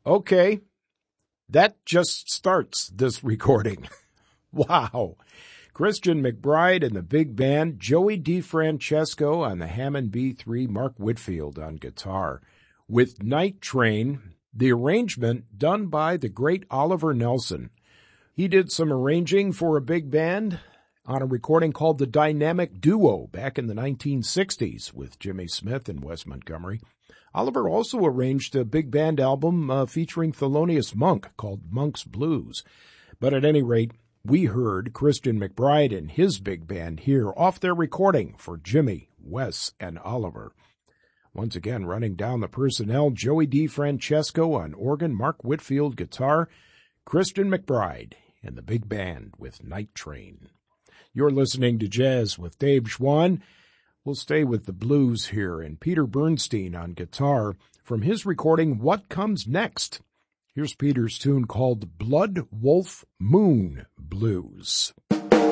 Okay, that just starts this recording. Wow. Christian McBride and the big band, Joey DeFrancesco on the Hammond B3, Mark Whitfield on guitar. With Night Train, the arrangement done by the great Oliver Nelson. He did some arranging for a big band on a recording called The Dynamic Duo back in the 1960s with Jimmy Smith and Wes Montgomery. Oliver also arranged a big band album featuring Thelonious Monk called Monk's Blues. But at any rate, we heard Christian McBride and his big band here off their recording for Jimmy, Wes, and Oliver. Once again, running down the personnel, Joey DeFrancesco on organ, Mark Whitfield guitar, Christian McBride, and the big band with Night Train. You're listening to Jazz with Dave Schwann. We'll stay with the blues here, and Peter Bernstein on guitar from his recording What Comes Next. Here's Peter's tune called Blood Wolf Moon Blues.